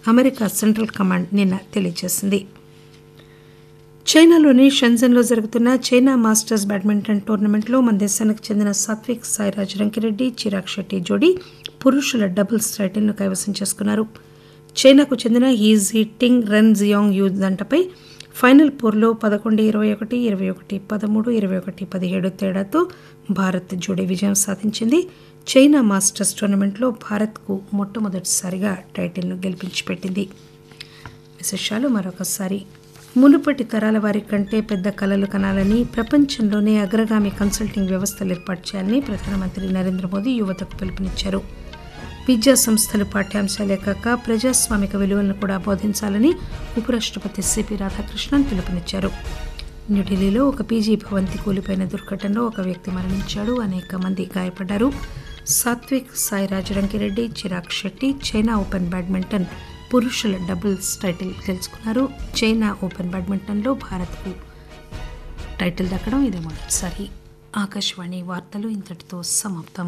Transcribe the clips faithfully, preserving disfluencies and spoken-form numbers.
America central command నిన్న తెలియజేసింది. చైనాలోని షెంజన్లో జరుగుతున్న చైనా మాస్టర్స్ బ్యాడ్మింటన్ టోర్నమెంట్లో మన దేశానికి చెందిన సాత్విక్ సాయిరాజ్ రంకిరెడ్డి చిరాగ్ షెట్టి జోడీ పురుషుల డబుల్స్ టైటిల్ను కైవసం చేసుకున్నారు. చైనాకు చెందిన హీజీ టింగ్ రెన్ జియాంగ్ యూ దంటపై ఫైనల్ పోర్లో పదకొండు ఇరవై ఒకటి ఇరవై ఒకటి పదమూడు ఇరవై ఒకటి పదిహేడు తేడాతో భారత్ జోడీ విజయం సాధించింది. చైనా మాస్టర్స్ టోర్నమెంట్లో భారత్కు మొట్టమొదటిసారిగా టైటిల్ను గెలిపించి పెట్టింది. విశేషాలు మరొకసారి. మునుపటి తరాల వారి కంటే పెద్ద కలలు కనాలని, ప్రపంచంలోనే అగ్రగామి కన్సల్టింగ్ వ్యవస్థలు ఏర్పాటు చేయాలని ప్రధానమంత్రి నరేంద్ర మోదీ యువతకు పిలుపునిచ్చారు. విద్యా సంస్థలు పాఠ్యాంశాలే కాక ప్రజాస్వామిక విలువలను కూడా బోధించాలని ఉపరాష్ట్రపతి సిపి రాధాకృష్ణన్ పిలుపునిచ్చారు. న్యూఢిల్లీలో ఒక పీజీ భవంతి కూలిపోయిన దుర్ఘటనలో ఒక వ్యక్తి మరణించాడు, అనేక మంది గాయపడ్డారు. Satvik Sairaj Rankireddy Chirag Shetty China open badminton పురుషుల డబుల్స్ టైటిల్ గెలుచుకున్నారు. చైనా ఓపెన్ బ్యాడ్మింటన్లో భారత్కు టైటిల్ దక్కడం ఇదే మొదటిసారి. ఆకాశవాణి వార్తలు ఇంతటితో సమాప్తం.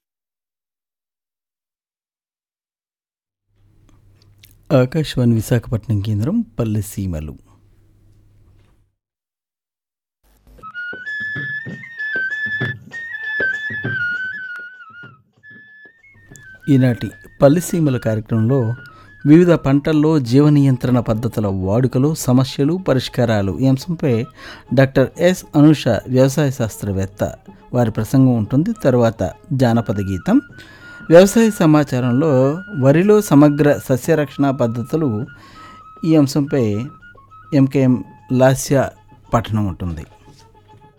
ఆకాశవాణి విశాఖపట్నం కేంద్రం పల్లె సీమలు. ఈనాటి పల్లెసీమల కార్యక్రమంలో వివిధ పంటల్లో జీవ నియంత్రణ పద్ధతుల వాడుకలు, సమస్యలు, పరిష్కారాలు ఈ అంశంపై డాక్టర్ ఎస్ అనూష వ్యవసాయ శాస్త్రవేత్త వారి ప్రసంగం ఉంటుంది. తర్వాత జానపద గీతం. వ్యవసాయ సమాచారంలో వరిలో సమగ్ర సస్యరక్షణ పద్ధతులు ఈ అంశంపై ఎంకేఎం లాస్య పఠనం ఉంటుంది.